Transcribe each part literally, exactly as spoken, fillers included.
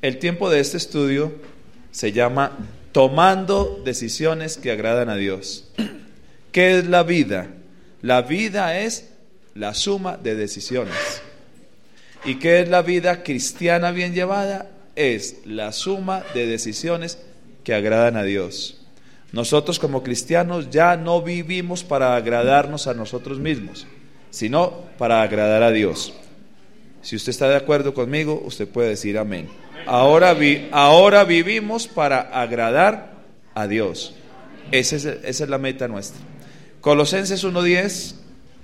El tiempo de este estudio se llama Tomando decisiones que agradan a Dios. ¿Qué es la vida? La vida es la suma de decisiones. ¿Y qué es la vida cristiana bien llevada? Es la suma de decisiones que agradan a Dios. Nosotros como cristianos ya no vivimos para agradarnos a nosotros mismos, sino para agradar a Dios. Si usted está de acuerdo conmigo, usted puede decir amén. Ahora, vi, ahora vivimos para agradar a Dios. Esa es, esa es la meta nuestra. Colosenses uno diez.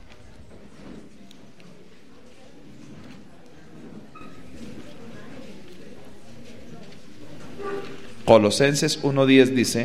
Colosenses uno diez dice: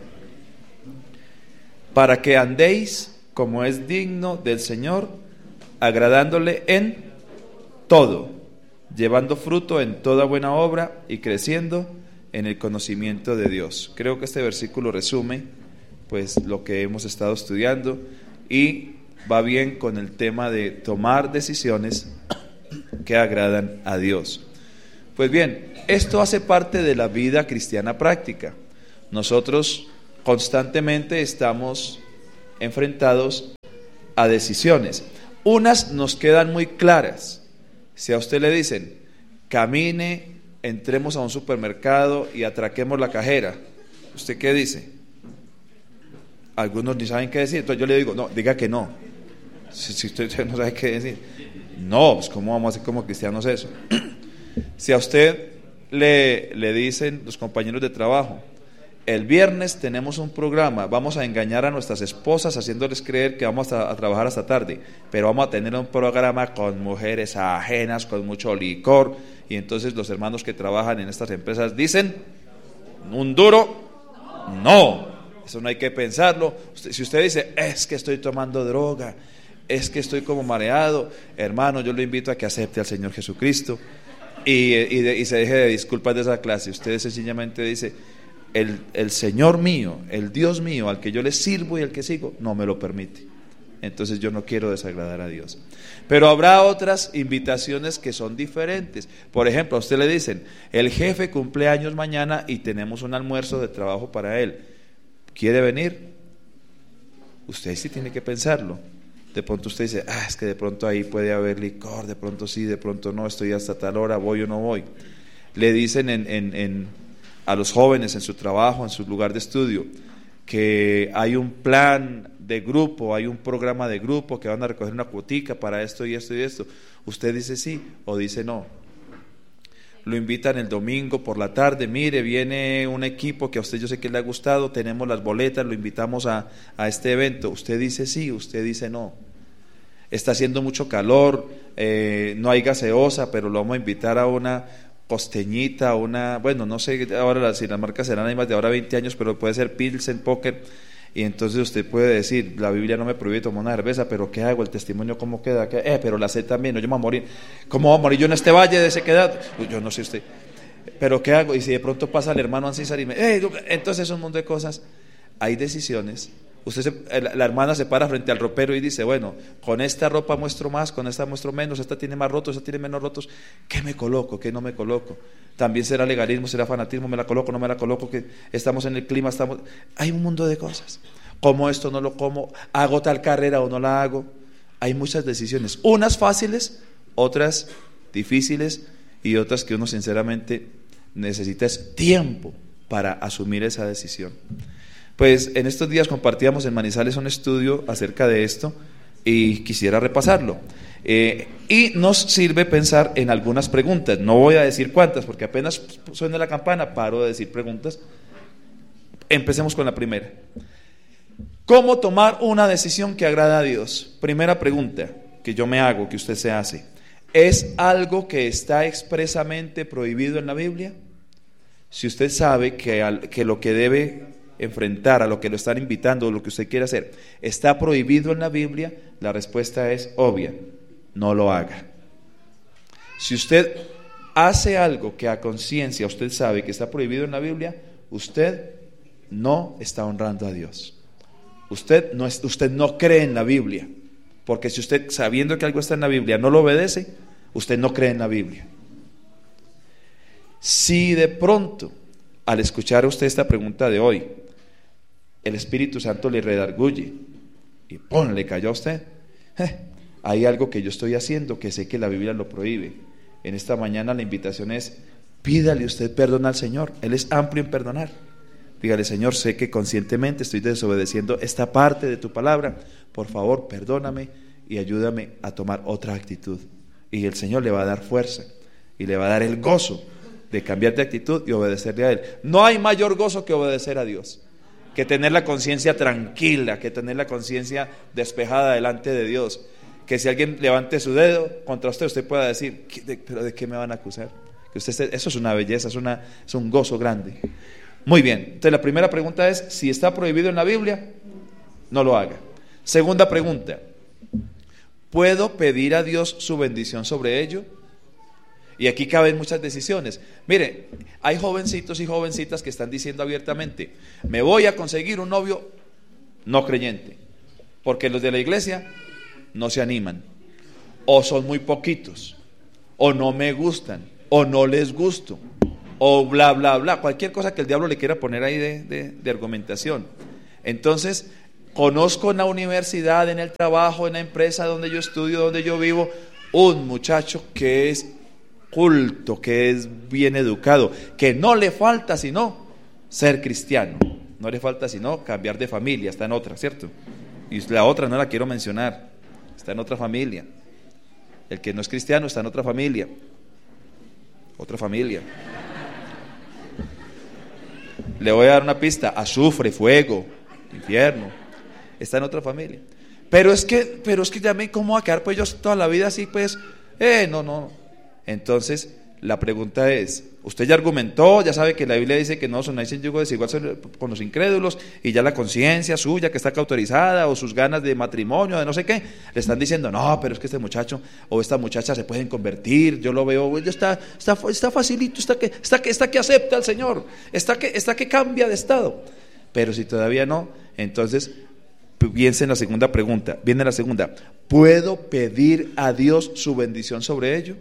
para que andéis como es digno del Señor, agradándole en todo, llevando fruto en toda buena obra y creciendo en el conocimiento de Dios. Creo que este versículo resume pues lo que hemos estado estudiando y va bien con el tema de tomar decisiones que agradan a Dios. Pues bien, esto hace parte de la vida cristiana práctica. Nosotros constantemente estamos enfrentados a decisiones. Unas nos quedan muy claras. Si a usted le dicen, camine, entremos a un supermercado y atraquemos la cajera, ¿usted qué dice? Algunos ni saben qué decir, entonces yo le digo, no, diga que no. Si, si usted no sabe qué decir, no, pues ¿cómo vamos a hacer como cristianos eso? Si a usted le, le dicen los compañeros de trabajo, el viernes tenemos un programa, vamos a engañar a nuestras esposas haciéndoles creer que vamos a, a trabajar hasta tarde, pero vamos a tener un programa con mujeres ajenas, con mucho licor, y entonces los hermanos que trabajan en estas empresas dicen, un duro, no, eso no hay que pensarlo. Usted, si usted dice, es que estoy tomando droga, es que estoy como mareado, hermano, yo lo invito a que acepte al Señor Jesucristo y, y, de, y se deje de disculpas de esa clase. Usted sencillamente dice, El, el Señor mío, el Dios mío, al que yo le sirvo y al que sigo, no me lo permite. Entonces yo no quiero desagradar a Dios. Pero habrá otras invitaciones que son diferentes. Por ejemplo, a usted le dicen, el jefe cumple años mañana y tenemos un almuerzo de trabajo para él. ¿Quiere venir? Usted sí tiene que pensarlo. De pronto usted dice, ah, es que de pronto ahí puede haber licor, de pronto sí, de pronto no, estoy hasta tal hora, voy o no voy. Le dicen en... en, en a los jóvenes en su trabajo, en su lugar de estudio, que hay un plan de grupo, hay un programa de grupo que van a recoger una cuotica para esto y esto y esto. Usted dice sí o dice no. Lo invitan el domingo por la tarde, mire, viene un equipo que a usted yo sé que le ha gustado, tenemos las boletas, lo invitamos a, a este evento. Usted dice sí, usted dice no. Está haciendo mucho calor, eh, no hay gaseosa, pero lo vamos a invitar a una costeñita, una, bueno, no sé ahora si las marcas serán ahí más de ahora veinte años, pero puede ser Pilsen, Poker, y entonces usted puede decir, la Biblia no me prohíbe tomar una cerveza, pero ¿qué hago? El testimonio, ¿cómo queda? ¿Qué? Eh, pero la sed también, no, yo me voy a morir. ¿Cómo voy a morir yo en este valle de sequedad? Pues yo no sé usted, pero ¿qué hago? Y si de pronto pasa el hermano Ancísar y me, eh, entonces es un montón de cosas. Hay decisiones. Usted se, la hermana se para frente al ropero y dice, bueno, con esta ropa muestro más, con esta muestro menos, esta tiene más rotos, esta tiene menos rotos, ¿qué me coloco? ¿Qué no me coloco? También será legalismo, será fanatismo, me la coloco, no me la coloco, que estamos en el clima, estamos... Hay un mundo de cosas. ¿Como esto? ¿No lo como? ¿Hago tal carrera o no la hago? Hay muchas decisiones, unas fáciles, otras difíciles y otras que uno sinceramente necesita es tiempo para asumir esa decisión. Pues en estos días compartíamos en Manizales un estudio acerca de esto y quisiera repasarlo. Eh, y nos sirve pensar en algunas preguntas. No voy a decir cuántas, porque apenas suene la campana, paro de decir preguntas. Empecemos con la primera. ¿Cómo tomar una decisión que agrada a Dios? Primera pregunta que yo me hago, que usted se hace. ¿Es algo que está expresamente prohibido en la Biblia? Si usted sabe que, al, que lo que debe enfrentar, a lo que lo están invitando, o lo que usted quiere hacer, está prohibido en la Biblia, la respuesta es obvia: no lo haga. Si usted hace algo que a conciencia usted sabe que está prohibido en la Biblia, usted no está honrando a Dios. Usted no, es, usted no cree en la Biblia, porque si usted, sabiendo que algo está en la Biblia, no lo obedece, usted no cree en la Biblia. Si de pronto, al escuchar a usted esta pregunta de hoy, el Espíritu Santo le redarguye y ¡pum!, le cayó a usted, eh, hay algo que yo estoy haciendo que sé que la Biblia lo prohíbe. En esta mañana la invitación es: pídale usted perdón al Señor. Él es amplio en perdonar. Dígale: Señor, sé que conscientemente estoy desobedeciendo esta parte de tu palabra, por favor perdóname y ayúdame a tomar otra actitud. Y el Señor le va a dar fuerza y le va a dar el gozo de cambiar de actitud y obedecerle a Él. No hay mayor gozo que obedecer a Dios, que tener la conciencia tranquila, que tener la conciencia despejada delante de Dios, que si alguien levante su dedo contra usted, usted pueda decir: ¿pero de qué me van a acusar? Que usted esté, eso es una belleza, es, una, es un gozo grande. Muy bien, entonces la primera pregunta es: si está prohibido en la Biblia, no lo haga. Segunda pregunta: ¿puedo pedir a Dios su bendición sobre ello? Y aquí caben muchas decisiones. Mire, hay jovencitos y jovencitas que están diciendo abiertamente: me voy a conseguir un novio no creyente, porque los de la iglesia no se animan, o son muy poquitos, o no me gustan, o no les gusto, o bla bla bla, cualquier cosa que el diablo le quiera poner ahí de, de, de argumentación. Entonces, conozco en la universidad, en el trabajo, en la empresa donde yo estudio, donde yo vivo, un muchacho que es culto, que es bien educado, que no le falta sino ser cristiano, no le falta sino cambiar de familia, está en otra, ¿cierto? Y la otra no la quiero mencionar, está en otra familia. El que no es cristiano está en otra familia, otra familia. Le voy a dar una pista: azufre, fuego, infierno, está en otra familia. Pero es que, pero es que ya me, ¿cómo va a quedar pues yo toda la vida así pues? Eh, no, no. Entonces, la pregunta es: usted ya argumentó, ya sabe que la Biblia dice que no sonáis en yugo desigual con los incrédulos, y ya la conciencia suya que está cauterizada, o sus ganas de matrimonio, de no sé qué, le están diciendo: no, pero es que este muchacho o esta muchacha se pueden convertir, yo lo veo, está, está, está facilito, está que, está, que, está que acepta al Señor, está que, está que cambia de estado. Pero si todavía no, entonces piensen en la segunda pregunta. Viene la segunda: ¿puedo pedir a Dios su bendición sobre ello?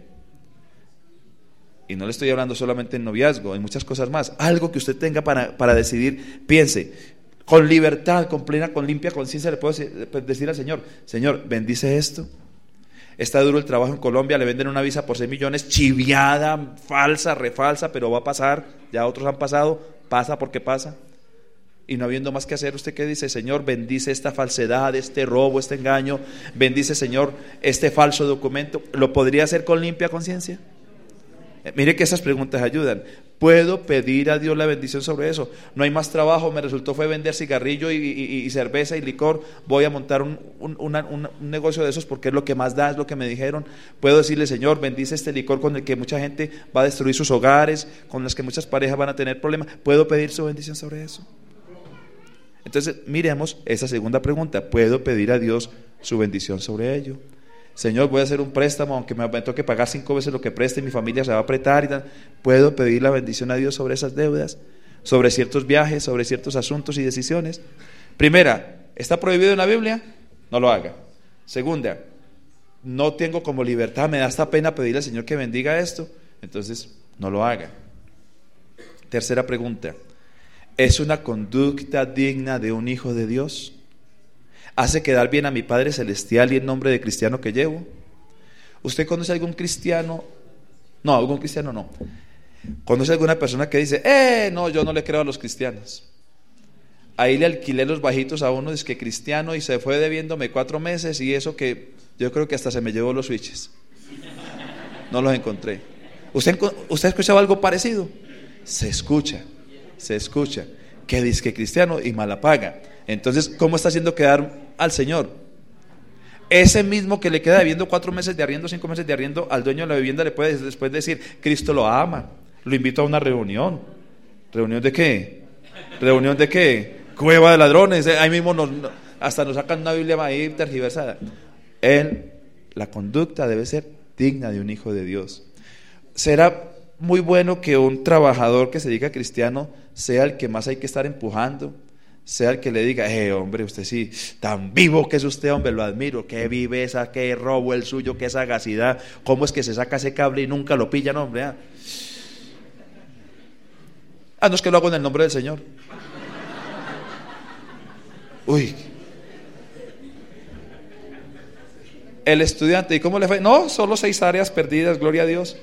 Y no le estoy hablando solamente en noviazgo, hay muchas cosas más. Algo que usted tenga para, para decidir, piense, con libertad, con plena, con limpia conciencia, le puedo decir, decir al Señor: Señor, bendice esto. Está duro el trabajo en Colombia, le venden una visa por seis millones, chiviada, falsa, refalsa, pero va a pasar, ya otros han pasado, pasa porque pasa. Y no habiendo más que hacer, ¿usted qué dice? Señor, bendice esta falsedad, este robo, este engaño, bendice, Señor, este falso documento. ¿Lo podría hacer con limpia conciencia? Mire que esas preguntas ayudan. ¿Puedo pedir a Dios la bendición sobre eso? No hay más trabajo, me resultó fue vender cigarrillo y, y, y cerveza y licor, voy a montar un, un, una, un, un negocio de esos porque es lo que más da, es lo que me dijeron. Puedo decirle: Señor, bendice este licor con el que mucha gente va a destruir sus hogares, con los que muchas parejas van a tener problemas. ¿Puedo pedir su bendición sobre eso? Entonces miremos esa segunda pregunta: ¿puedo pedir a Dios su bendición sobre ello? Señor, voy a hacer un préstamo, aunque me toque pagar cinco veces lo que preste, mi familia se va a apretar y tal. ¿Puedo pedir la bendición a Dios sobre esas deudas, sobre ciertos viajes, sobre ciertos asuntos y decisiones? Primera, ¿está prohibido en la Biblia? No lo haga. Segunda, no tengo como libertad, me da hasta pena pedirle al Señor que bendiga esto, entonces no lo haga. Tercera pregunta: ¿es una conducta digna de un hijo de Dios? ¿Hace quedar bien a mi Padre Celestial y el nombre de cristiano que llevo? ¿Usted conoce a algún cristiano? No, algún cristiano no. ¿Conoce a alguna persona que dice: eh, no, yo no le creo a los cristianos? Ahí le alquilé los bajitos a uno, dice que cristiano, y se fue debiéndome cuatro meses, y eso que yo creo que hasta se me llevó los switches. No los encontré. ¿Usted, usted ha escuchado algo parecido? Se escucha, se escucha. Que dice que cristiano y mala paga. Entonces, ¿cómo está haciendo quedar al Señor? Ese mismo que le queda debiendo cuatro meses de arriendo, cinco meses de arriendo, al dueño de la vivienda le puede después decir: Cristo lo ama, lo invito a una reunión. ¿Reunión de qué? ¿Reunión de qué? Cueva de ladrones. Ahí mismo nos, hasta nos sacan una Biblia ahí tergiversada. Él, la conducta debe ser digna de un hijo de Dios. Será muy bueno que un trabajador que se diga cristiano sea el que más hay que estar empujando, sea el que le diga: eh hombre, usted sí, tan vivo que es usted, hombre, lo admiro, qué viveza, qué robo el suyo, qué sagacidad, cómo es que se saca ese cable y nunca lo pillan, hombre, ¿eh? Ah, no, es que lo hago en el nombre del Señor. Uy. El estudiante, ¿y cómo le fue? No, solo seis áreas perdidas, gloria a Dios.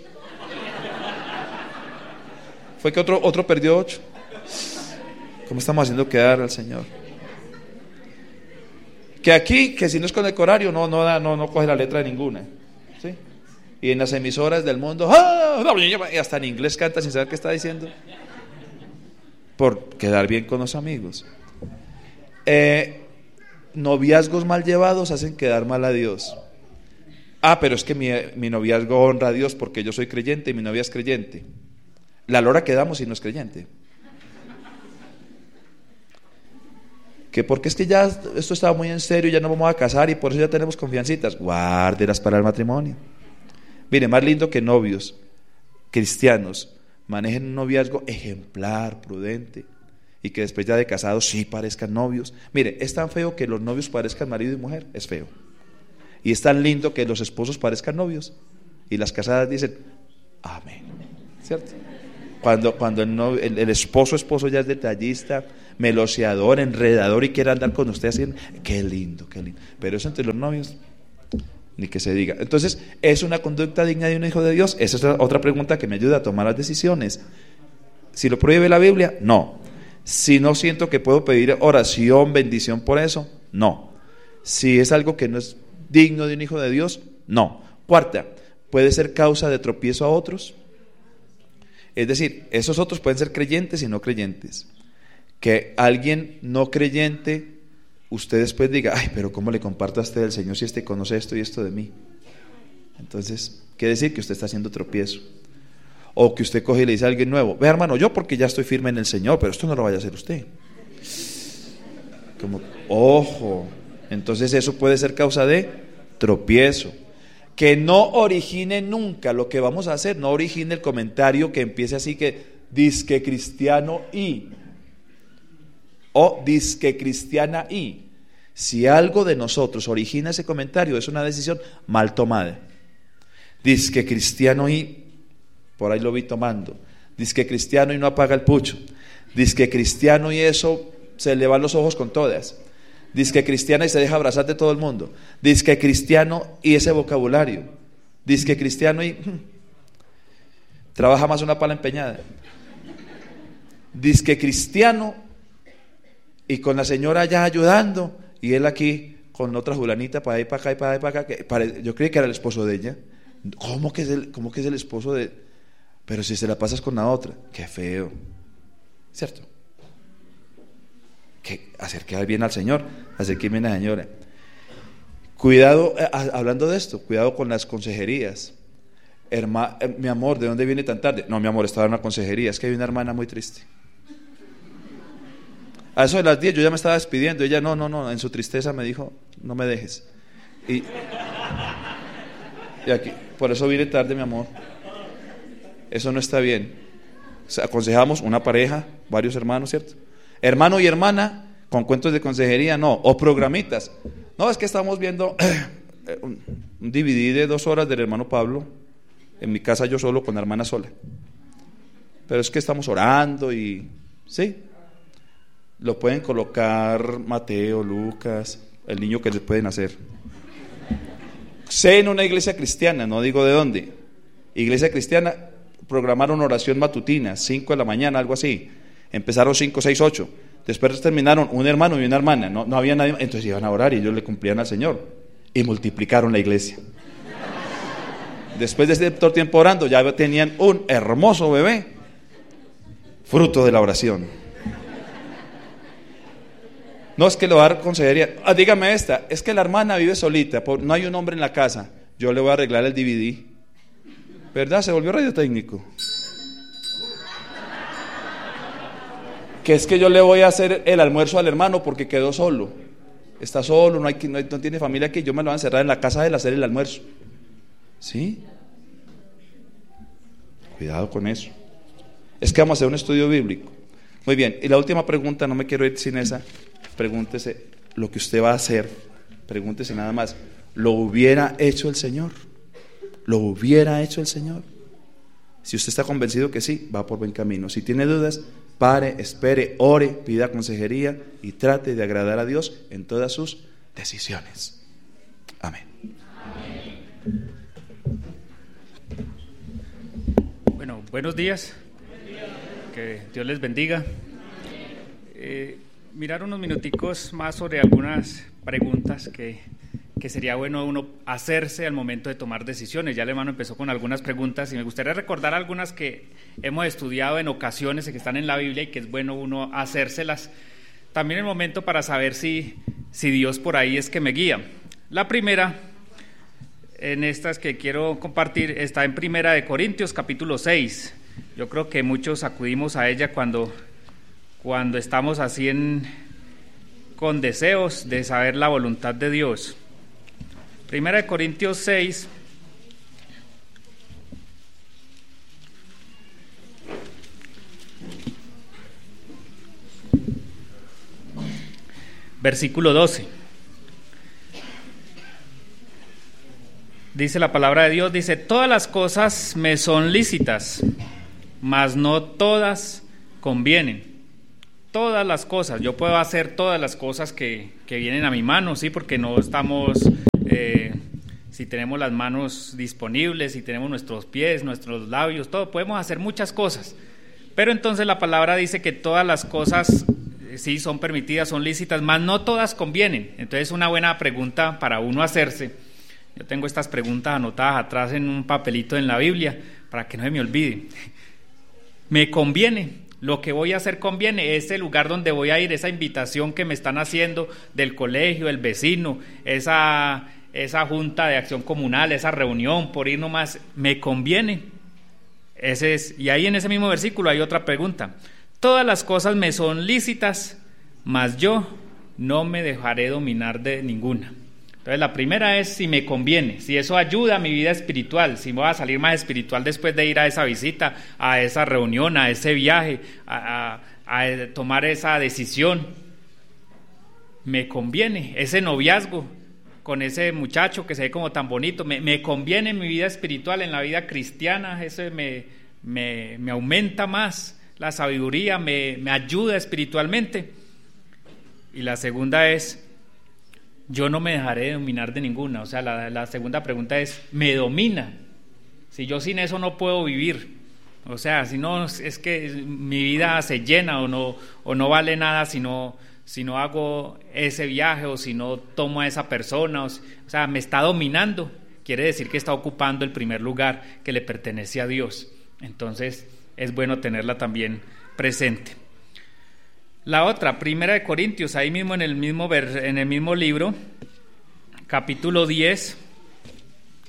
Fue que otro, otro perdió ocho. ¿Cómo estamos haciendo quedar al Señor? Que aquí, que si no es con el corario, no, no, da, no, no coge la letra de ninguna, ¿sí? Y en las emisoras del mundo, ¡ah! Y hasta en inglés canta sin saber qué está diciendo, por quedar bien con los amigos. Eh, noviazgos mal llevados hacen quedar mal a Dios. Ah, pero es que mi, mi noviazgo honra a Dios porque yo soy creyente y mi novia es creyente. La lora quedamos si no es creyente. Que porque es que ya esto estaba muy en serio y ya no vamos a casar y por eso ya tenemos confiancitas. Guárdelas para el matrimonio. Mire, más lindo que novios cristianos manejen un noviazgo ejemplar, prudente, y que después ya de casados sí parezcan novios. Mire, es tan feo que los novios parezcan marido y mujer, es feo. Y es tan lindo que los esposos parezcan novios y las casadas dicen amén, ¿cierto? Cuando, cuando el, novio, el, el esposo esposo ya es detallista, meloseador, enredador y quiere andar con usted haciendo, qué lindo, qué lindo. Pero eso entre los novios, ni que se diga. Entonces, ¿es una conducta digna de un hijo de Dios? Esa es otra pregunta que me ayuda a tomar las decisiones. Si lo prohíbe la Biblia, no. Si no siento que puedo pedir oración, bendición por eso, no. Si es algo que no es digno de un hijo de Dios, no. Cuarta, ¿puede ser causa de tropiezo a otros? Es decir, esos otros pueden ser creyentes y no creyentes. Que alguien no creyente, usted después diga, ay, pero ¿cómo le comparto a usted del Señor si este conoce esto y esto de mí? Entonces, quiere decir que usted está haciendo tropiezo. O que usted coge y le dice a alguien nuevo, ve hermano, yo porque ya estoy firme en el Señor, pero esto no lo vaya a hacer usted. Como, ojo, entonces eso puede ser causa de tropiezo. Que no origine nunca lo que vamos a hacer, no origine el comentario que empiece así que disque cristiano y o disque cristiana y. Si algo de nosotros origina ese comentario, es una decisión mal tomada. Disque cristiano y, por ahí lo vi tomando, disque cristiano y no apaga el pucho, disque cristiano y eso se le van los ojos con todas, disque cristiana y se deja abrazar de todo el mundo, disque cristiano y ese vocabulario, disque cristiano y trabaja más una pala empeñada, disque cristiano y con la señora allá ayudando y él aquí con otra julanita para ahí para acá y para ahí para acá, que pare, yo creí que era el esposo de ella. ¿Cómo que es el, cómo que es el esposo de? Pero si se la pasas con la otra, qué feo, ¿cierto? Que hacer quedar bien al Señor, hacer que bien a la señora. Cuidado, eh, hablando de esto, cuidado con las consejerías. Herma, eh, mi amor, ¿de dónde viene tan tarde? No, mi amor, estaba en una consejería, es que hay una hermana muy triste. A eso de las diez yo ya me estaba despidiendo, ella no, no, no, en su tristeza me dijo, no me dejes. Y, y aquí, por eso vine tarde, mi amor. Eso no está bien. O sea, aconsejamos una pareja, varios hermanos, ¿cierto? Hermano y hermana, con cuentos de consejería, no, o programitas. No, es que estamos viendo un D V D de dos horas del hermano Pablo, en mi casa yo solo, con la hermana sola. Pero es que estamos orando y, ¿sí? Lo pueden colocar Mateo, Lucas, el niño que les pueden hacer. Sé en una iglesia cristiana, no digo de dónde. Iglesia cristiana, programaron oración matutina, cinco de la mañana, algo así. Empezaron cinco, seis, ocho. Después terminaron un hermano y una hermana, no, no había nadie, entonces iban a orar y ellos le cumplían al Señor. Y multiplicaron la iglesia. Después de este tiempo orando, ya tenían un hermoso bebé, fruto de la oración. No, es que le voy a dar consejería. Ah, dígame esta, es que la hermana vive solita, no hay un hombre en la casa. Yo le voy a arreglar el D V D. ¿Verdad? Se volvió radiotécnico. Que es que yo le voy a hacer el almuerzo al hermano porque quedó solo. Está solo, no, hay, no, hay, no tiene familia aquí. Yo me lo voy a encerrar en la casa de él a hacer el almuerzo. ¿Sí? Cuidado con eso. Es que vamos a hacer un estudio bíblico. Muy bien, y la última pregunta, no me quiero ir sin esa. Pregúntese lo que usted va a hacer. Pregúntese nada más, ¿lo hubiera hecho el Señor? ¿Lo hubiera hecho el Señor? Si usted está convencido que sí, va por buen camino. Si tiene dudas, pare, espere, ore, pida consejería y trate de agradar a Dios en todas sus decisiones. Amén. Bueno, buenos días. Que Dios les bendiga. Eh, mirar unos minuticos más sobre algunas preguntas que, que sería bueno uno hacerse al momento de tomar decisiones. Ya el hermano empezó con algunas preguntas y me gustaría recordar algunas que hemos estudiado en ocasiones y que están en la Biblia y que es bueno uno hacérselas. También el momento para saber si, si Dios por ahí es que me guía. La primera, en estas que quiero compartir, está en Primera de Corintios, capítulo seis. Yo creo que muchos acudimos a ella cuando, cuando estamos así en, con deseos de saber la voluntad de Dios. Primera de Corintios seis, versículo doce. Dice la palabra de Dios, dice: todas las cosas me son lícitas, mas no todas convienen. Todas las cosas, yo puedo hacer todas las cosas que, que vienen a mi mano, sí, porque no estamos, eh, si tenemos las manos disponibles, si tenemos nuestros pies, nuestros labios, todo, podemos hacer muchas cosas. Pero entonces la palabra dice que todas las cosas eh, sí son permitidas, son lícitas, mas no todas convienen. Entonces una buena pregunta para uno hacerse. Yo tengo estas preguntas anotadas atrás en un papelito en la Biblia para que no se me olvide. ¿Me conviene? ¿Lo que voy a hacer conviene? ¿Ese lugar donde voy a ir, esa invitación que me están haciendo del colegio, el vecino, esa, esa junta de acción comunal, esa reunión, por ir nomás, ¿me conviene? Ese es, y ahí en ese mismo versículo hay otra pregunta. Todas las cosas me son lícitas, mas yo no me dejaré dominar de ninguna. Entonces la primera es si me conviene, si eso ayuda a mi vida espiritual, si me voy a salir más espiritual después de ir a esa visita, a esa reunión, a ese viaje, a, a, a tomar esa decisión. Me conviene ese noviazgo con ese muchacho que se ve como tan bonito, me, me conviene en mi vida espiritual, en la vida cristiana, eso me, me, me aumenta más la sabiduría, me, me ayuda espiritualmente. Y la segunda es: yo no me dejaré dominar de ninguna. O sea, la, la segunda pregunta es: ¿me domina? Si yo sin eso no puedo vivir. O sea, si no, es que mi vida se llena o no, o no vale nada si no, si no hago ese viaje o si no tomo a esa persona. O, o sea, me está dominando. Quiere decir que está ocupando el primer lugar que le pertenece a Dios. Entonces, es bueno tenerla también presente. La otra, Primera de Corintios, ahí mismo en el mismo, ver, en el mismo libro, capítulo diez,